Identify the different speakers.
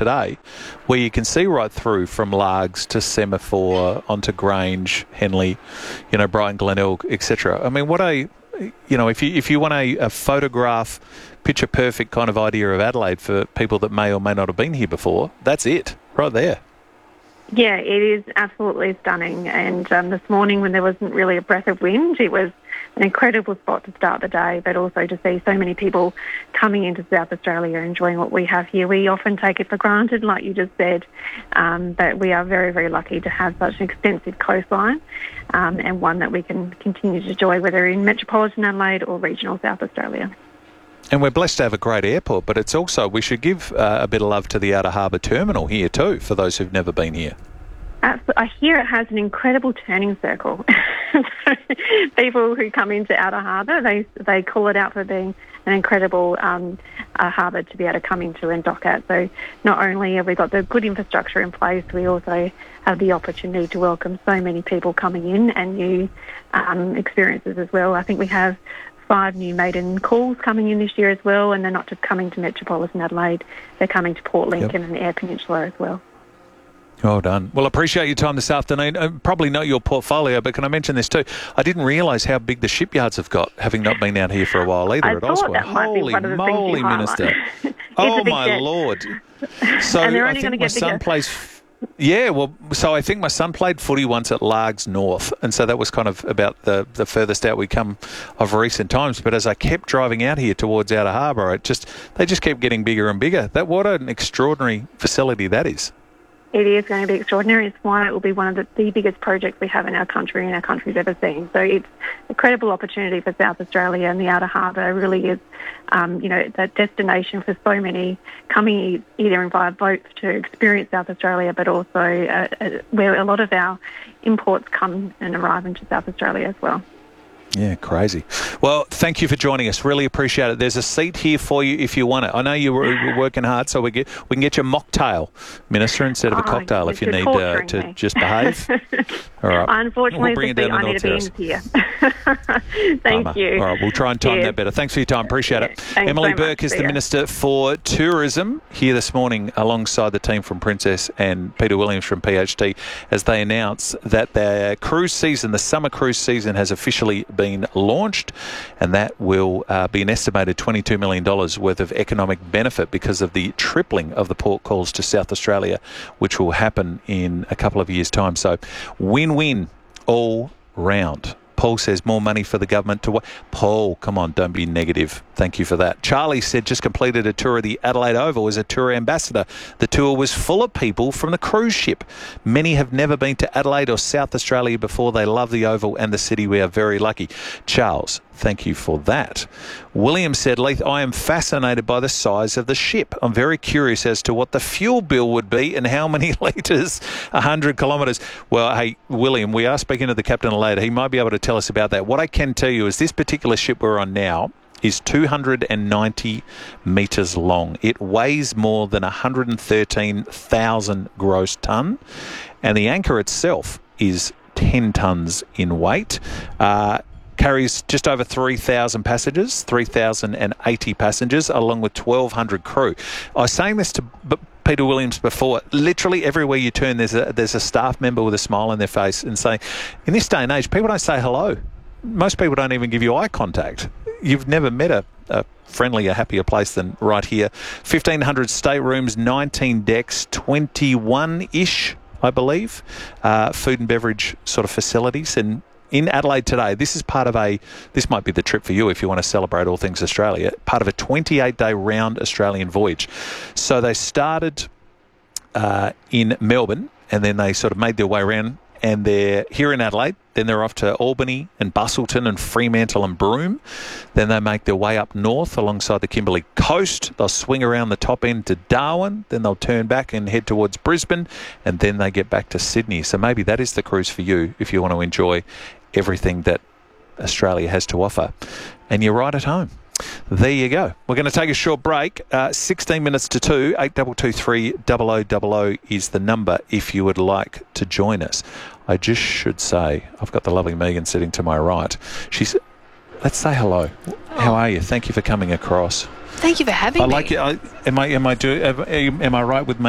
Speaker 1: today, where you can see right through from Largs to Semaphore onto Grange, Henley, Brighton, Glenelg, etc. I mean, if you want a photograph, picture perfect kind of idea of Adelaide for people that may or may not have been here before, that's it right there.
Speaker 2: Yeah, it is absolutely stunning. And this morning, when there wasn't really a breath of wind, it was an incredible spot to start the day, but also to see so many people coming into South Australia enjoying what we have here. We often take it for granted, like you just said, but we are very, very lucky to have such an extensive coastline and one that we can continue to enjoy, whether in metropolitan Adelaide or regional South Australia.
Speaker 1: And we're blessed to have a great airport, but it's also, we should give a bit of love to the Outer Harbour Terminal here too, for those who've never been here.
Speaker 2: I hear it has an incredible turning circle. People who come into Outer Harbour, they call it out for being an incredible harbour to be able to come into and dock at. So not only have we got the good infrastructure in place, we also have the opportunity to welcome so many people coming in and new experiences as well. I think we have 5 new maiden calls coming in this year as well, and they're not just coming to metropolitan Adelaide, they're coming to Port Lincoln and Eyre Peninsula as well.
Speaker 1: Well done. Well, appreciate your time this afternoon. Probably know your portfolio, but can I mention this too? I didn't realise how big the shipyards have got, having not been out here for a while either at Osborne.
Speaker 2: Holy moly,
Speaker 1: Minister. Oh, my Lord. So
Speaker 2: and they're
Speaker 1: I
Speaker 2: only
Speaker 1: think
Speaker 2: going to
Speaker 1: my
Speaker 2: get
Speaker 1: son
Speaker 2: bigger.
Speaker 1: plays... Yeah, well, so I think my son played footy once at Largs North, and so that was kind of about the furthest out we come of recent times. But as I kept driving out here towards Outer Harbour, they just kept getting bigger and bigger. What an extraordinary facility that is.
Speaker 2: It is going to be extraordinary. It's why it will be one of the biggest projects we have in our country and our country's ever seen. So it's a credible opportunity for South Australia, and the Outer Harbour really is, that destination for so many coming either via boat to experience South Australia, but also where a lot of our imports come and arrive into South Australia as well.
Speaker 1: Yeah, crazy. Well, thank you for joining us. Really appreciate it. There's a seat here for you if you want it. I know you were working hard, so we can get you a mocktail, Minister, instead of a cocktail if you need to just behave. All right.
Speaker 2: Unfortunately, I need to be in here. Thank you.
Speaker 1: All right, we'll try and time that better. Thanks for your time. Appreciate it. Emily Burke is the Minister for Tourism here this morning alongside the team from Princess and Peter Williams from PHT as they announce that their cruise season, the summer cruise season, has officially been launched, and that will be an estimated $22 million worth of economic benefit because of the tripling of the port calls to South Australia, which will happen in a couple of years' time. So win-win all round. Paul says more money for the government to... Paul, come on, don't be negative. Thank you for that. Charlie said just completed a tour of the Adelaide Oval as a tour ambassador. The tour was full of people from the cruise ship. Many have never been to Adelaide or South Australia before. They love the Oval and the city. We are very lucky. Charles, thank you for that. William said, Leith, I am fascinated by the size of the ship. I'm very curious as to what the fuel bill would be and how many litres, 100 kilometres. Well, hey, William, we are speaking to the captain later. He might be able to tell us about that. What I can tell you is this particular ship we're on now is 290 metres long. It weighs more than 113,000 gross tonne, and the anchor itself is 10 tonnes in weight. Carries just over 3,000 passengers, 3,080 passengers, along with 1,200 crew. I was saying this to Peter Williams before. Literally everywhere you turn, there's a staff member with a smile on their face and saying, in this day and age, people don't say hello. Most people don't even give you eye contact. You've never met a friendlier, happier place than right here. 1,500 staterooms, 19 decks, 21-ish, I believe, food and beverage sort of facilities. And in Adelaide today, this might be the trip for you if you want to celebrate all things Australia, part of a 28-day round Australian voyage. So they started in Melbourne, and then they sort of made their way around, and they're here in Adelaide. Then they're off to Albany and Busselton and Fremantle and Broome. Then they make their way up north alongside the Kimberley coast. They'll swing around the top end to Darwin. Then they'll turn back and head towards Brisbane, and then they get back to Sydney. So maybe that is the cruise for you if you want to enjoy everything that Australia has to offer. And you're right at home. There you go. We're going to take a short break. 16 minutes to 2. 8223 0000 is the number if you would like to join us. I just should say, I've got the lovely Megan sitting to my right. Let's say hello. How are you? Thank you for coming across.
Speaker 3: Thank you for having me.
Speaker 1: I like it. Am I right with